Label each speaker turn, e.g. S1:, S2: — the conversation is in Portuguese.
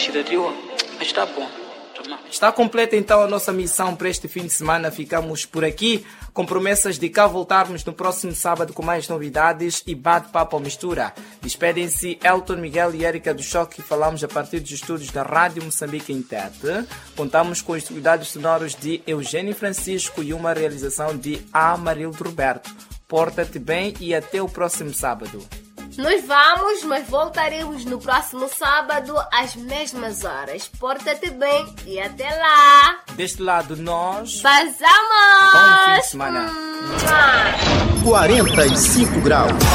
S1: vestida de ouro. Mas está bom.
S2: Está completa então a nossa missão para este fim de semana. Ficamos por aqui com promessas de cá voltarmos no próximo sábado com mais novidades e bate-papo à mistura. Despedem-se Elton, Miguel e Érica do Choque. Falamos a partir dos estúdios da Rádio Moçambique em Tete. Contamos com os cuidados sonoros de Eugênio Francisco e uma realização de Amarildo Roberto. Porta-te bem e até o próximo sábado.
S3: Nós vamos, mas voltaremos no próximo sábado às mesmas horas. Porta-te bem e até lá.
S2: Deste lado nós...
S3: Vazamos!
S2: Bom fim de semana.
S4: 45 graus.